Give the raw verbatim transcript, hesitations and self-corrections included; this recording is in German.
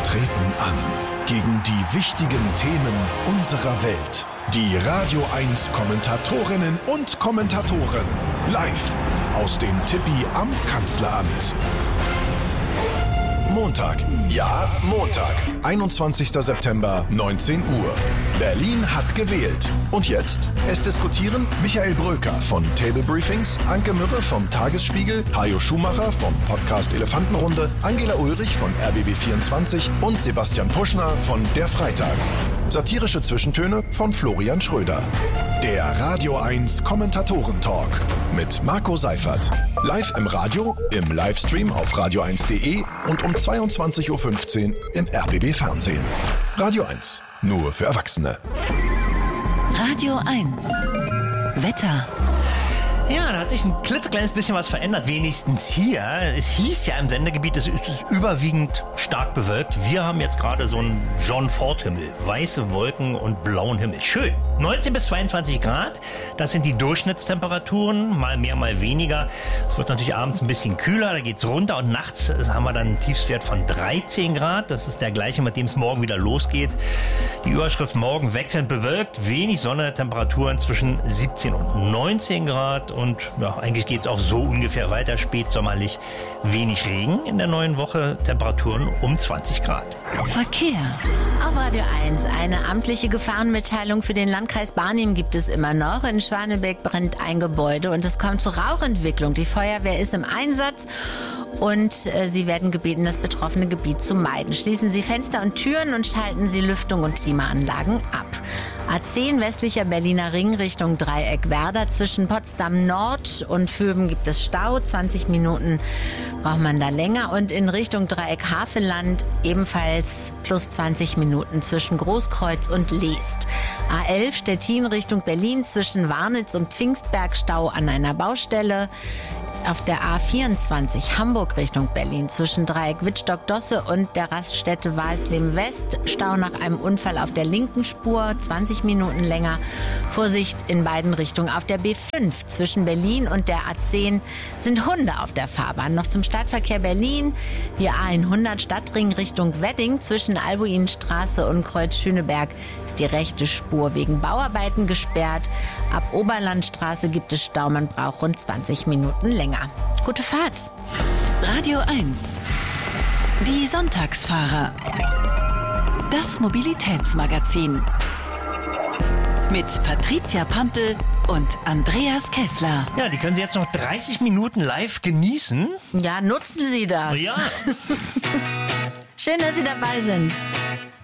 treten an gegen die wichtigen Themen unserer Welt. Die Radio eins Kommentatorinnen und Kommentatoren live aus dem Tippi am Kanzleramt. Montag, ja Montag, einundzwanzigster September, neunzehn Uhr. Berlin hat gewählt. Und jetzt? Es diskutieren Michael Bröker von Table Briefings, Anke Mürre vom Tagesspiegel, Hajo Schumacher vom Podcast Elefantenrunde, Angela Ulrich von R B B vierundzwanzig und Sebastian Puschner von Der Freitag. Satirische Zwischentöne von Florian Schröder. Der Radio eins Kommentatoren-Talk mit Marco Seifert. Live im Radio, im Livestream auf radio eins punkt de und um zweiundzwanzig Uhr fünfzehn im R B B Fernsehen. Radio eins, nur für Erwachsene. Radio eins. Wetter. Ja, da hat sich ein klitzekleines bisschen was verändert, wenigstens hier. Es hieß ja im Sendegebiet, es ist überwiegend stark bewölkt. Wir haben jetzt gerade so einen John-Ford-Himmel, weiße Wolken und blauen Himmel. Schön. neunzehn bis zweiundzwanzig Grad, das sind die Durchschnittstemperaturen, mal mehr, mal weniger. Es wird natürlich abends ein bisschen kühler, da geht's runter und nachts haben wir dann einen Tiefstwert von dreizehn Grad. Das ist der gleiche, mit dem es morgen wieder losgeht. Die Überschrift morgen wechselnd bewölkt, wenig Sonne, Temperaturen zwischen siebzehn und neunzehn Grad. Und ja, eigentlich geht es auch so ungefähr weiter, spätsommerlich, wenig Regen in der neuen Woche, Temperaturen um zwanzig Grad. Verkehr. Auf Radio eins, eine amtliche Gefahrenmitteilung für den Landkreis Barnim gibt es immer noch. In Schwanebeck brennt ein Gebäude und es kommt zur Rauchentwicklung. Die Feuerwehr ist im Einsatz und äh, sie werden gebeten, das betroffene Gebiet zu meiden. Schließen Sie Fenster und Türen und schalten Sie Lüftung und Klimaanlagen ab. A zehn westlicher Berliner Ring Richtung Dreieck Werder. Zwischen Potsdam Nord und Vöben gibt es Stau. zwanzig Minuten braucht man da länger. Und in Richtung Dreieck Havelland ebenfalls plus zwanzig Minuten zwischen Großkreuz und Leest. A elf Stettin Richtung Berlin zwischen Warnitz und Pfingstberg Stau an einer Baustelle. Auf der A vierundzwanzig Hamburg Richtung Berlin zwischen Dreieck Wittstock-Dosse und der Raststätte Walsleben West. Stau nach einem Unfall auf der linken Spur, zwanzig Minuten länger. Vorsicht in beiden Richtungen. Auf der B fünf zwischen Berlin und der A zehn sind Hunde auf der Fahrbahn. Noch zum Stadtverkehr Berlin. Die A hundert Stadtring Richtung Wedding zwischen Albuinstraße und Kreuz Schöneberg ist die rechte Spur wegen Bauarbeiten gesperrt. Ab Oberlandstraße gibt es Stau, man braucht rund zwanzig Minuten länger. Gute Fahrt. Radio eins. Die Sonntagsfahrer. Das Mobilitätsmagazin. Mit Patricia Pampel und Andreas Kessler. Ja, die können Sie jetzt noch dreißig Minuten live genießen. Ja, nutzen Sie das. Ja. Schön, dass Sie dabei sind.